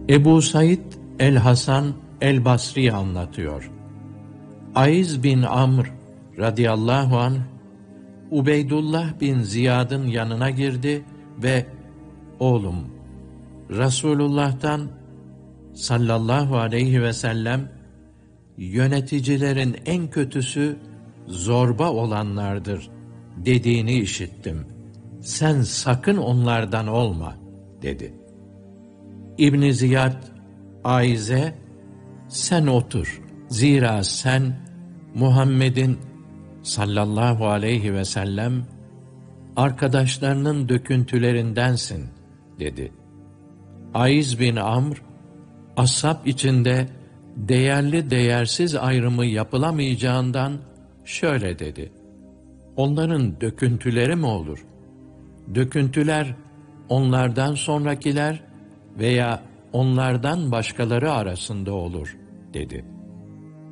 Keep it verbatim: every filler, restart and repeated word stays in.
Ebu Said el-Hasan el-Basri anlatıyor. Aiz bin Amr radıyallahu anh, Ubeydullah bin Ziyad'ın yanına girdi ve "Oğlum, Resulullah'tan sallallahu aleyhi ve sellem, yöneticilerin en kötüsü zorba olanlardır dediğini işittim. Sen sakın onlardan olma," dedi. İbn-i Ziyad, Aiz'e, "Sen otur. Zira sen Muhammed'in sallallahu aleyhi ve sellem arkadaşlarının döküntülerindensin," dedi. Aiz bin Amr, ashab içinde değerli değersiz ayrımı yapılamayacağından şöyle dedi: "Onların döküntüleri mi olur? Döküntüler onlardan sonrakiler veya onlardan başkaları arasında olur," dedi.